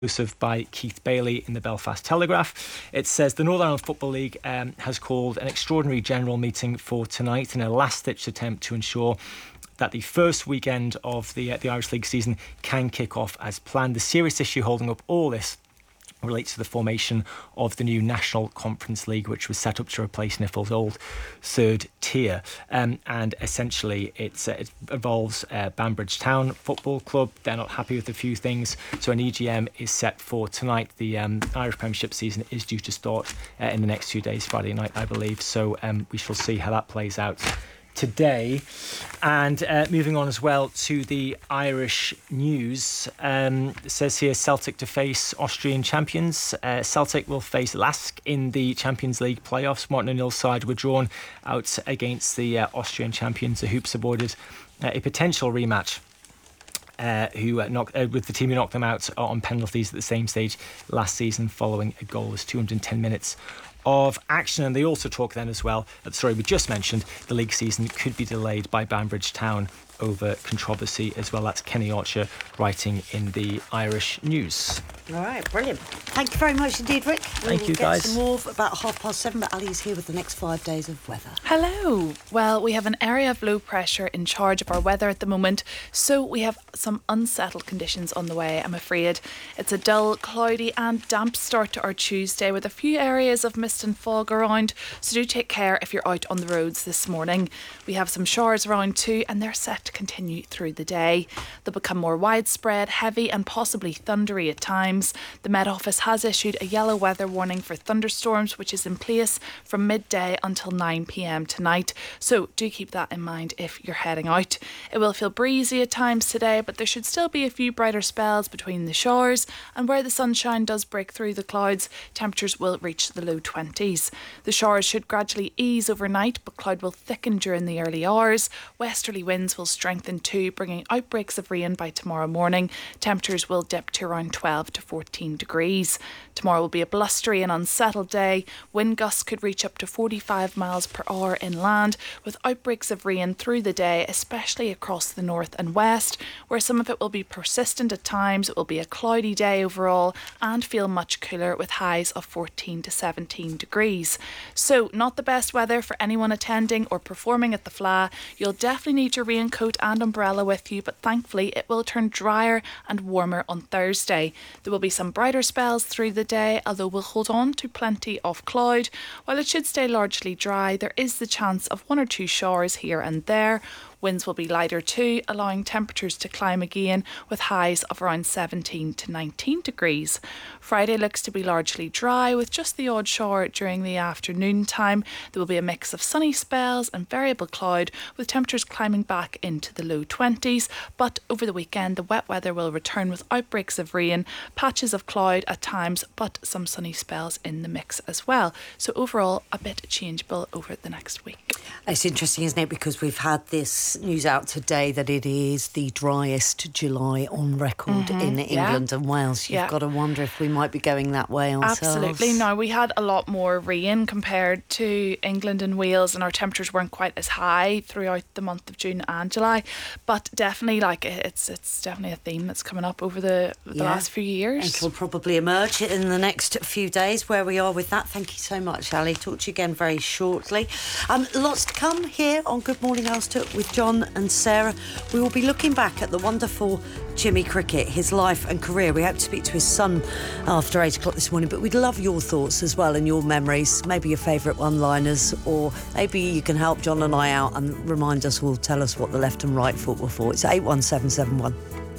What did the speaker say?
exclusive by Keith Bailey in the Belfast Telegraph. It says the Northern Ireland Football League has called an extraordinary general meeting for tonight in a last-ditch attempt to ensure that the first weekend of the Irish League season can kick off as planned. The serious issue holding up all this relates to the formation of the new National Conference League, which was set up to replace NIFL's old third tier. And essentially it involves Banbridge Town Football Club. They're not happy with a few things, so an EGM is set for tonight. The Irish Premiership season is due to start in the next 2 days, Friday night, I believe. So we shall see how that plays out today. And moving on as well to the Irish news, it says here Celtic to face Austrian champions. Celtic will face Lask in the Champions League playoffs. Martin O'Neill's side were drawn out against the Austrian champions. The Hoops avoided a potential rematch with the team who knocked them out on penalties at the same stage last season following a goalless 210 minutes of action. And they also talk then as well, the story we just mentioned, the league season could be delayed by Banbridge Town over controversy as well. That's Kenny Archer writing in the Irish News. All right, brilliant. Thank you very much indeed, Rick. Thank you, guys. We'll get some more about 7:30, but Ali is here with the next 5 days of weather. Hello. Well, we have an area of low pressure in charge of our weather at the moment, so we have some unsettled conditions on the way, I'm afraid. It's a dull, cloudy and damp start to our Tuesday with a few areas of mist and fog around, so do take care if you're out on the roads this morning. We have some showers around too, and they're set to continue through the day. They'll become more widespread, heavy and possibly thundery at times. The Met Office has issued a yellow weather warning for thunderstorms, which is in place from midday until 9 p.m. tonight. So do keep that in mind if you're heading out. It will feel breezy at times today, but there should still be a few brighter spells between the showers, and where the sunshine does break through the clouds, temperatures will reach the low 20s. The showers should gradually ease overnight, but cloud will thicken during the early hours. Westerly winds will strengthen too, bringing outbreaks of rain by tomorrow morning. Temperatures will dip to around 12 to 14 degrees. Tomorrow will be a blustery and unsettled day. Wind gusts could reach up to 45 miles per hour inland, with outbreaks of rain through the day, especially across the north and west, where some of it will be persistent at times. It will be a cloudy day overall and feel much cooler with highs of 14 to 17 degrees. So not the best weather for anyone attending or performing at the Fleadh. You'll definitely need your raincoat and umbrella with you, but thankfully it will turn drier and warmer on Thursday. There will be some brighter spells through the day, although we'll hold on to plenty of cloud. While it should stay largely dry, there is the chance of 1 or 2 showers here and there. Winds will be lighter too, allowing temperatures to climb again with highs of around 17 to 19 degrees. Friday looks to be largely dry with just the odd shower during the afternoon time. There will be a mix of sunny spells and variable cloud with temperatures climbing back into the low 20s. But over the weekend, the wet weather will return with outbreaks of rain, patches of cloud at times, but some sunny spells in the mix as well. So overall, a bit changeable over the next week. It's interesting, isn't it? Because we've had this news out today that it is the driest July on record in England and Wales. You've got to wonder if we might be going that way ourselves. Absolutely. Now, we had a lot more rain compared to England and Wales, and our temperatures weren't quite as high throughout the month of June and July, but definitely it's definitely a theme that's coming up over the last few years. It'll probably emerge in the next few days where we are with that. Thank you so much, Ali. Talk to you again very shortly. Lots to come here on Good Morning Ulster with John and Sarah. We will be looking back at the wonderful Jimmy Cricket, his life and career. We hope to speak to his son after 8 o'clock this morning, but we'd love your thoughts as well and your memories, maybe your favourite one-liners, or maybe you can help John and I out and remind us or tell us what the left and right foot were for. It's 81771.